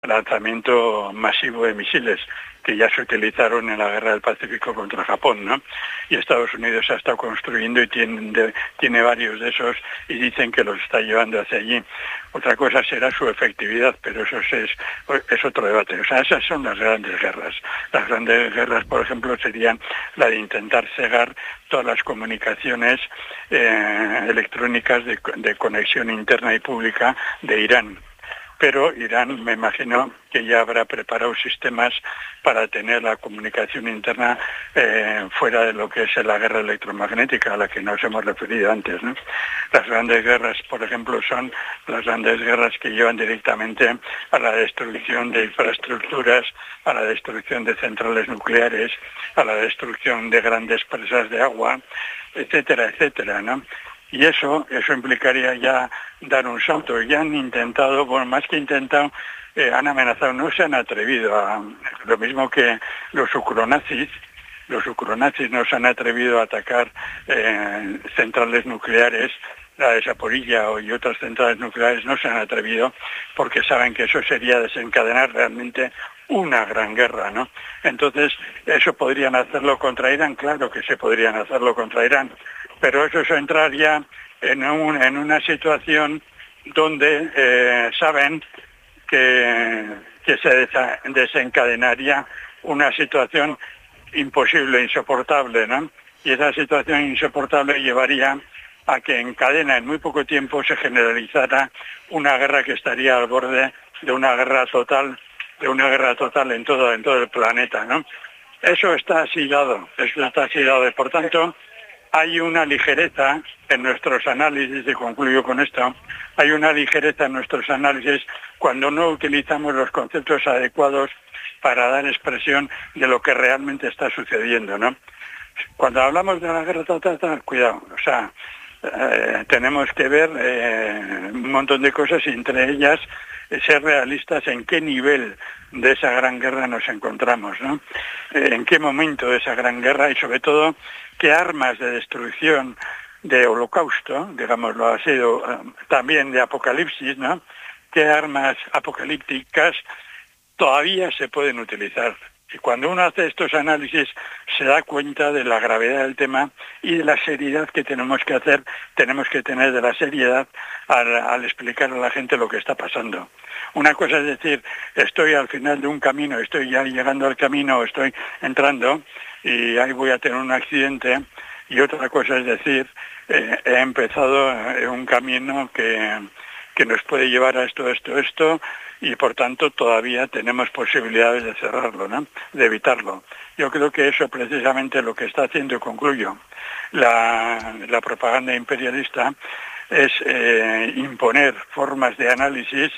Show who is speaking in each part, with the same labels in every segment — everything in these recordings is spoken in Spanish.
Speaker 1: lanzamiento masivo de misiles que ya se utilizaron en la guerra del Pacífico contra Japón, ¿no? Y Estados Unidos ha estado construyendo y tiene varios de esos y dicen que los está llevando hacia allí. Otra cosa será su efectividad, pero eso es otro debate. O sea, esas son las grandes guerras. Las grandes guerras, por ejemplo, serían la de intentar cegar todas las comunicaciones electrónicas de conexión interna y pública de Irán. Pero Irán, me imagino que ya habrá preparado sistemas para tener la comunicación interna fuera de lo que es la guerra electromagnética a la que nos hemos referido antes, ¿no? Las grandes guerras, por ejemplo, son las grandes guerras que llevan directamente a la destrucción de infraestructuras, a la destrucción de centrales nucleares, a la destrucción de grandes presas de agua, etcétera, etcétera, ¿no? Y eso implicaría ya dar un salto. Ya han intentado, bueno, más que intentado, han amenazado, no se han atrevido a, lo mismo que los ucronazis no se han atrevido a atacar centrales nucleares, la de Zaporilla y otras centrales nucleares no se han atrevido porque saben que eso sería desencadenar realmente una gran guerra, ¿no? Entonces, ¿eso podrían hacerlo contra Irán? Claro que se podrían hacerlo contra Irán, pero eso es entrar ya en una situación donde saben que se desencadenaría una situación imposible, insoportable, ¿no? Y esa situación insoportable llevaría a que en cadena, en muy poco tiempo, se generalizara una guerra que estaría al borde de una guerra total en todo el planeta, ¿no? Eso está asilado, y por tanto hay una ligereza en nuestros análisis, y concluyo con esto, hay una ligereza en nuestros análisis cuando no utilizamos los conceptos adecuados para dar expresión de lo que realmente está sucediendo, ¿no? Cuando hablamos de la guerra total, cuidado, o sea, tenemos que ver un montón de cosas y entre ellas ser realistas en qué nivel de esa gran guerra nos encontramos, ¿no? En qué momento de esa gran guerra y sobre todo qué armas de destrucción, de holocausto, digámoslo así, también de apocalipsis, ¿no? Qué armas apocalípticas todavía se pueden utilizar. Y cuando uno hace estos análisis se da cuenta de la gravedad del tema y de la seriedad que tenemos que tener de la seriedad al explicar a la gente lo que está pasando. Una cosa es decir, estoy al final de un camino, estoy ya llegando al camino, estoy entrando y ahí voy a tener un accidente, y otra cosa es decir, he empezado un camino que nos puede llevar a esto, y por tanto todavía tenemos posibilidades de cerrarlo, ¿no? De evitarlo. Yo creo que eso precisamente lo que está haciendo, y concluyo, la propaganda imperialista es imponer formas de análisis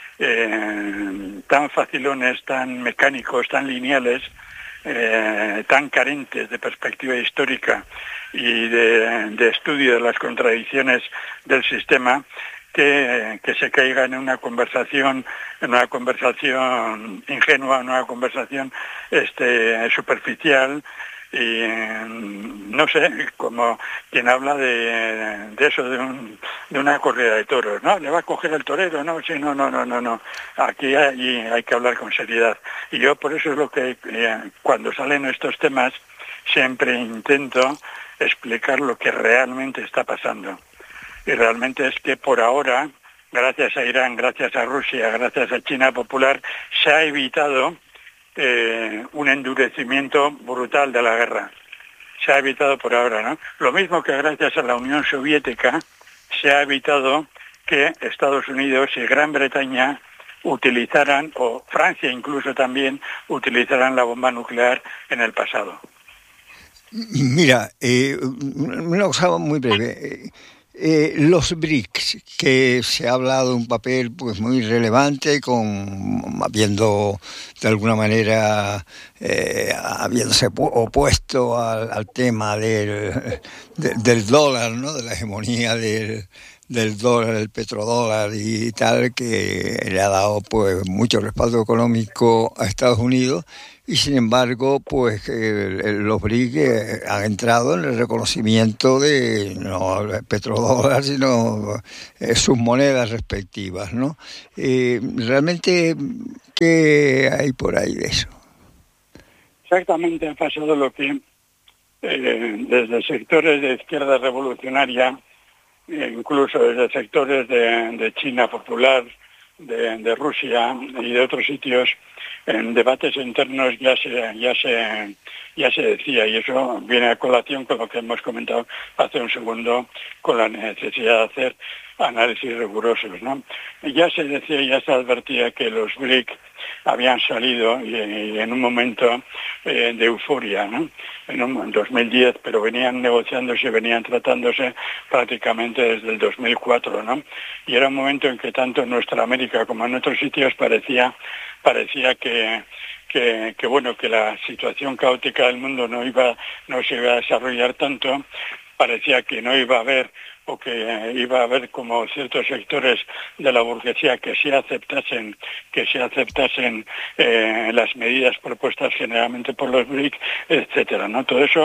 Speaker 1: tan facilones, tan mecánicos, tan lineales, tan carentes de perspectiva histórica y de estudio de las contradicciones del sistema, que se caiga en una conversación ingenua, en una conversación superficial, y no sé, como quien habla de eso, de una corrida de toros, ¿no? ¿Le va a coger el torero? No, sí, no. Aquí hay que hablar con seriedad. Y yo por eso es lo que cuando salen estos temas siempre intento explicar lo que realmente está pasando. Y realmente es que por ahora, gracias a Irán, gracias a Rusia, gracias a China Popular, se ha evitado un endurecimiento brutal de la guerra. Se ha evitado por ahora, ¿no? Lo mismo que gracias a la Unión Soviética se ha evitado que Estados Unidos y Gran Bretaña utilizaran, o Francia incluso también, utilizaran la bomba nuclear en el pasado.
Speaker 2: Mira, una cosa muy breve. Los BRICS, que se ha hablado de un papel pues muy relevante, habiendo de alguna manera habiéndose opuesto al tema del dólar, ¿no? De la hegemonía del del dólar, el petrodólar y tal, que le ha dado pues mucho respaldo económico a Estados Unidos, y sin embargo pues los BRIC han entrado en el reconocimiento de no el petrodólar, sino sus monedas respectivas, ¿no? Realmente, ¿qué hay por ahí de eso?
Speaker 1: Exactamente ha pasado lo que desde sectores de izquierda revolucionaria, incluso desde sectores de China popular, de Rusia y de otros sitios, en debates internos ya se decía, y eso viene a colación con lo que hemos comentado hace un segundo, con la necesidad de hacer análisis rigurosos, ¿no? Ya se decía, ya se advertía que los BRIC habían salido y en un momento de euforia, ¿no? En 2010, pero venían negociándose, venían tratándose prácticamente desde el 2004, ¿no? Y era un momento en que tanto en nuestra América como en otros sitios parecía que bueno, que la situación caótica del mundo no se iba a desarrollar tanto, parecía que no iba a haber, o que iba a haber como ciertos sectores de la burguesía que sí aceptasen las medidas propuestas generalmente por los BRIC, etcétera, ¿no? Todo eso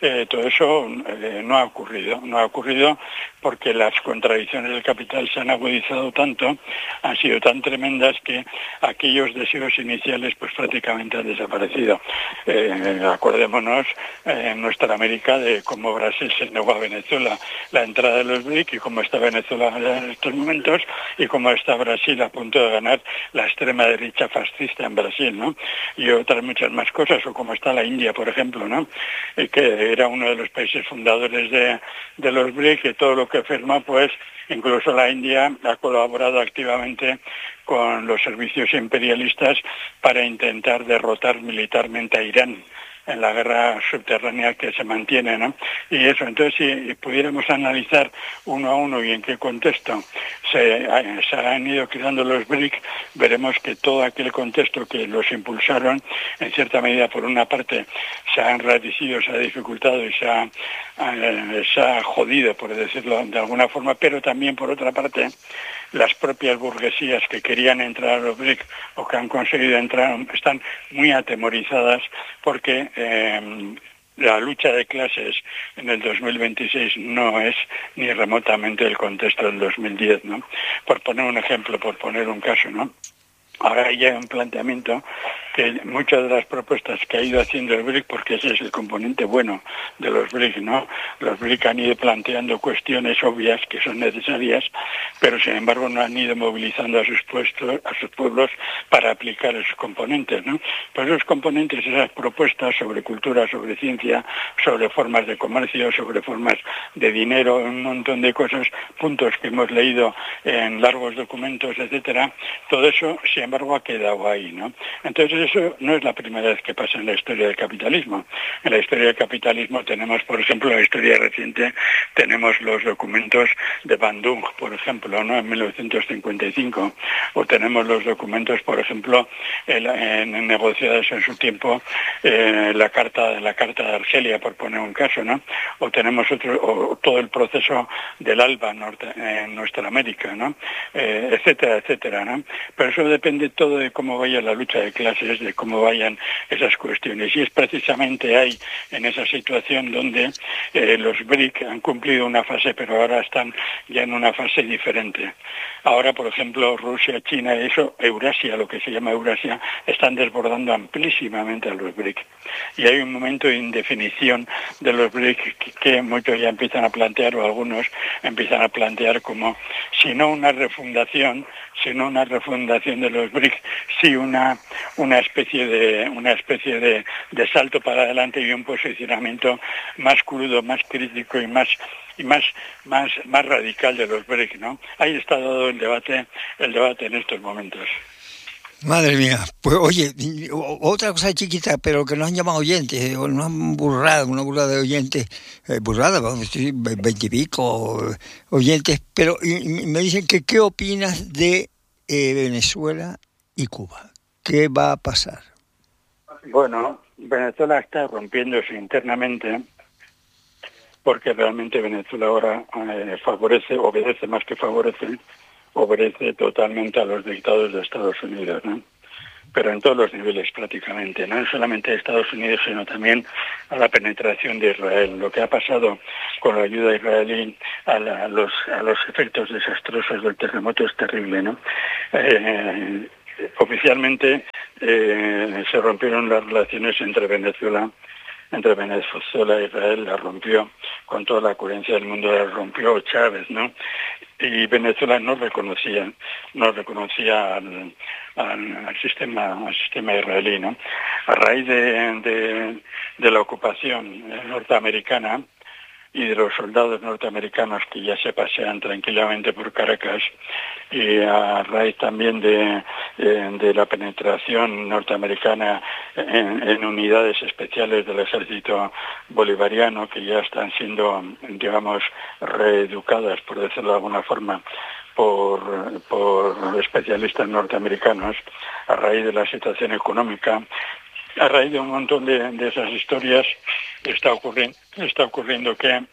Speaker 1: no ha ocurrido porque las contradicciones del capital se han agudizado tanto, han sido tan tremendas que aquellos deseos iniciales pues prácticamente han desaparecido. Acordémonos en nuestra América de cómo Brasil se negó a Venezuela la entrada de los BRIC y cómo está Venezuela en estos momentos y cómo está Brasil a punto de ganar la extrema derecha fascista en Brasil, ¿no? Y otras muchas más cosas, o cómo está la India, por ejemplo, ¿no? Que era uno de los países fundadores de los BRIC, que todo lo que firma, pues incluso la India ha colaborado activamente con los servicios imperialistas para intentar derrotar militarmente a Irán en la guerra subterránea que se mantiene, ¿no? Y eso, entonces, si pudiéramos analizar uno a uno y en qué contexto se han ido creando los BRIC, veremos que todo aquel contexto que los impulsaron, en cierta medida, por una parte, se ha enrarecido, se ha dificultado y se ha jodido, por decirlo de alguna forma, pero también, por otra parte, las propias burguesías que querían entrar a los BRIC o que han conseguido entrar están muy atemorizadas porque la lucha de clases en el 2026 no es ni remotamente el contexto del 2010, ¿no? Por poner un ejemplo, por poner un caso, ¿no? Ahora ya hay un planteamiento que muchas de las propuestas que ha ido haciendo el BRIC, porque ese es el componente bueno de los BRIC, ¿no? Los BRIC han ido planteando cuestiones obvias que son necesarias, pero sin embargo no han ido movilizando a sus pueblos para aplicar esos componentes, ¿no? Pues esos componentes, esas propuestas sobre cultura, sobre ciencia, sobre formas de comercio, sobre formas de dinero, un montón de cosas, puntos que hemos leído en largos documentos, etcétera, todo eso, sin embargo, ha quedado ahí, ¿no? Entonces, eso no es la primera vez que pasa en la historia del capitalismo. En la historia del capitalismo tenemos, por ejemplo, en la historia reciente, tenemos los documentos de Bandung, por ejemplo, ¿no? En 1955, o tenemos los documentos, por ejemplo, negociados en su tiempo, la carta de Argelia, por poner un caso, ¿no? O tenemos todo el proceso del ALBA en nuestra América, ¿no? Etcétera, etcétera, ¿no? Pero eso depende todo de cómo vaya la lucha de clases, de cómo vayan esas cuestiones. Y es precisamente ahí, en esa situación, donde los BRIC han cumplido una fase, pero ahora están ya en una fase diferente. Ahora, por ejemplo, Rusia, China, Eurasia, lo que se llama Eurasia, están desbordando amplísimamente a los BRIC. Y hay un momento de indefinición de los BRIC que muchos ya empiezan a plantear, o algunos empiezan a plantear como, si no una refundación de los BRIC, sí una especie de salto para adelante y un posicionamiento más crudo, más crítico y más radical de los BRIC, ¿no? Ahí está dado el debate en estos momentos.
Speaker 2: Madre mía, pues oye, otra cosa chiquita, pero que nos han llamado oyentes, o nos han una burrada de oyentes, vamos, 20 y pico oyentes, pero y me dicen que ¿qué opinas de Venezuela y Cuba? ¿Qué va a pasar?
Speaker 1: Bueno, Venezuela está rompiéndose internamente porque realmente Venezuela ahora obedece más que favorece, obedece totalmente a los dictados de Estados Unidos, ¿no? Pero en todos los niveles prácticamente, no solamente a Estados Unidos, sino también a la penetración de Israel. Lo que ha pasado con la ayuda israelí a los efectos desastrosos del terremoto es terrible, ¿no? Oficialmente se rompieron las relaciones entre Venezuela e Israel, la rompió con toda la coherencia del mundo, la rompió Chávez, ¿no? Y Venezuela no reconocía al sistema israelí, ¿no? A raíz de la ocupación norteamericana y de los soldados norteamericanos que ya se pasean tranquilamente por Caracas, y a raíz también de la penetración norteamericana en unidades especiales del ejército bolivariano, que ya están siendo, digamos, reeducadas, por decirlo de alguna forma, por especialistas norteamericanos, a raíz de la situación económica, a raíz de un montón de esas historias, está ocurriendo que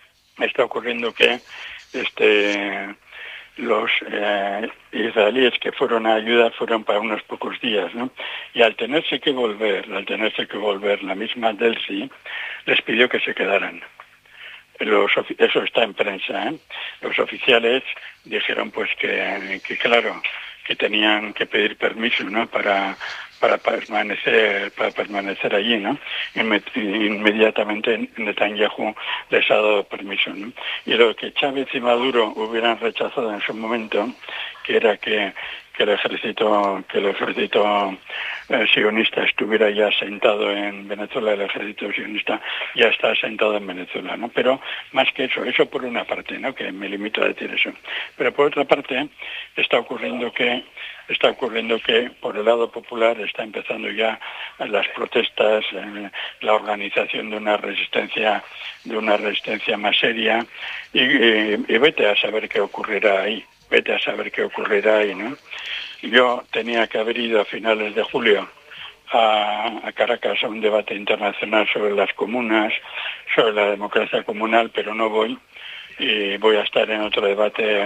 Speaker 1: los israelíes que fueron a ayudar fueron para unos pocos días, ¿no? Y al tenerse que volver, la misma Delcy les pidió que se quedaran. Eso está en prensa, ¿eh? Los oficiales dijeron pues que claro, que tenían que pedir permiso, ¿no? para permanecer allí, ¿no? Inmediatamente Netanyahu les ha dado permiso, ¿no? Y lo que Chávez y Maduro hubieran rechazado en su momento, que era que el ejército sionista estuviera ya asentado en Venezuela, el ejército sionista ya está asentado en Venezuela, ¿no? Pero más que eso por una parte, ¿no? Que me limito a decir eso. Pero por otra parte está ocurriendo que por el lado popular está empezando ya las protestas, la organización de una resistencia más seria, y vete a saber qué ocurrirá ahí. ¿No? Yo tenía que haber ido a finales de julio a Caracas a un debate internacional sobre las comunas, sobre la democracia comunal, pero no voy, y voy a estar en otro debate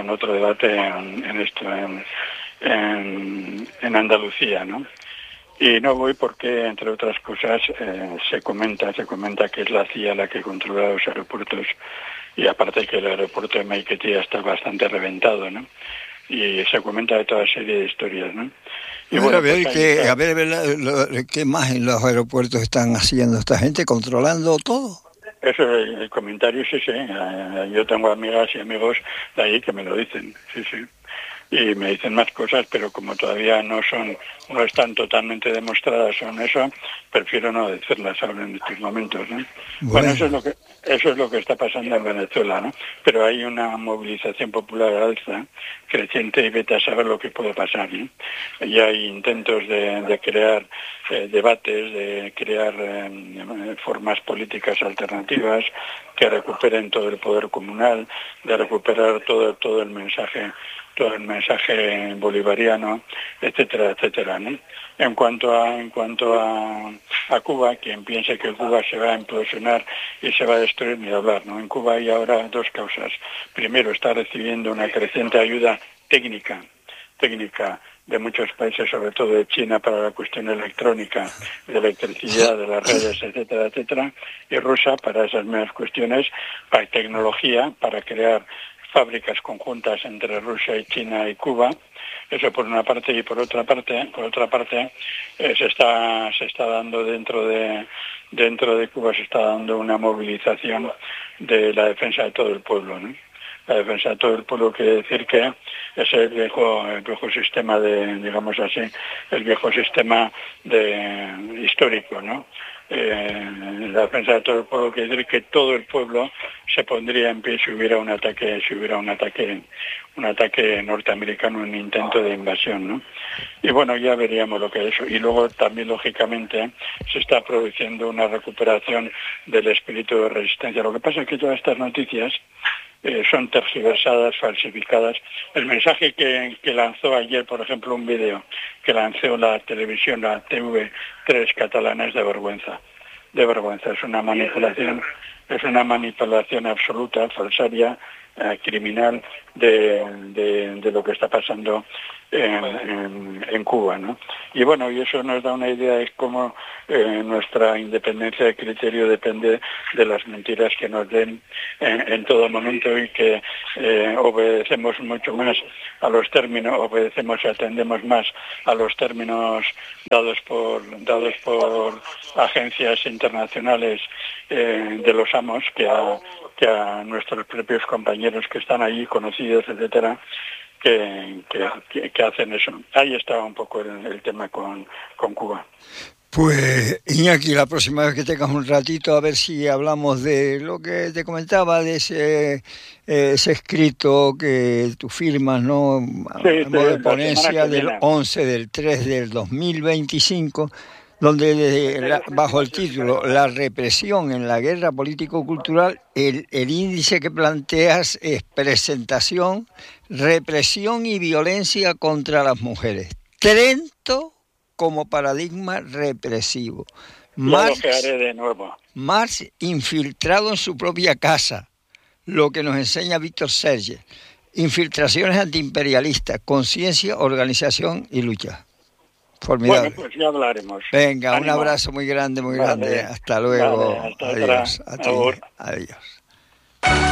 Speaker 1: en Andalucía, ¿no? Y no voy porque, entre otras cosas, se comenta que es la CIA la que controla los aeropuertos, y aparte que el aeropuerto de Maiquetía está bastante reventado, ¿no? Y se comenta de toda serie de historias, ¿no?
Speaker 2: Y bueno, ¿qué más en los aeropuertos están haciendo esta gente? ¿Controlando todo?
Speaker 1: Eso, el comentario es ese. Yo tengo amigas y amigos de ahí que me lo dicen, sí. Y me dicen más cosas, pero como todavía no están totalmente demostradas son eso, prefiero no decirlas ahora en estos momentos, ¿no? Bueno, eso es lo que está pasando en Venezuela, ¿no? Pero hay una movilización popular alza, creciente, y vete a saber lo que puede pasar, ¿no? Y hay intentos de crear debates, de crear formas políticas alternativas que recuperen todo el poder comunal, de recuperar todo el mensaje bolivariano, etcétera, ¿no? En cuanto a Cuba, quien piense que Cuba se va a implosionar y se va a destruir, ni hablar, ¿no? En Cuba hay ahora dos causas. Primero, está recibiendo una creciente ayuda técnica de muchos países, sobre todo de China, para la cuestión electrónica, de electricidad, de las redes, etcétera, y Rusia para esas mismas cuestiones, para tecnología, para crear fábricas conjuntas entre Rusia y China y Cuba. Eso por una parte, y por otra parte se está dando dentro de Cuba, se está dando una movilización de la defensa de todo el pueblo, ¿no? La defensa de todo el pueblo quiere decir que es el viejo sistema histórico, ¿no? La defensa de todo el pueblo quiere decir que todo el pueblo se pondría en pie si hubiera un ataque norteamericano, un intento de invasión, ¿no? Y bueno, ya veríamos lo que es eso. Y luego también, lógicamente, se está produciendo una recuperación del espíritu de resistencia. Lo que pasa es que todas estas noticias son tergiversadas, falsificadas. El mensaje que lanzó ayer, por ejemplo, un vídeo que lanzó la televisión, la TV3 catalana, es de vergüenza. de vergüenza. Es una manipulación absoluta, falsaria, criminal de lo que está pasando en Cuba, ¿no? Y bueno, y eso nos da una idea de cómo nuestra independencia de criterio depende de las mentiras que nos den en todo momento, y que obedecemos mucho más a los términos, y atendemos más a los términos dados por agencias internacionales de los amos que a nuestros propios compañeros que están allí, conocidos, etcétera, que hacen eso. Ahí estaba un poco el tema con Cuba.
Speaker 2: Pues Iñaki, la próxima vez que tengas un ratito, a ver si hablamos de lo que te comentaba, de ese escrito que tú firmas, ¿no?
Speaker 1: Sí,
Speaker 2: modo de ponencia del 11 del 3 del 2025, donde bajo el título La represión en la guerra político-cultural, el índice que planteas es presentación, represión y violencia contra las mujeres. Trento como paradigma represivo.
Speaker 1: Marx, lo haré de nuevo.
Speaker 2: Marx infiltrado en su propia casa, lo que nos enseña Víctor Serge. Infiltraciones antiimperialistas, conciencia, organización y lucha. Formidable.
Speaker 1: Bueno, pues ya hablaremos.
Speaker 2: Venga, ánimo. Un abrazo muy grande, muy grande. Hasta luego.
Speaker 1: Vale, hasta
Speaker 2: adiós.
Speaker 1: A ti.
Speaker 2: Adiós.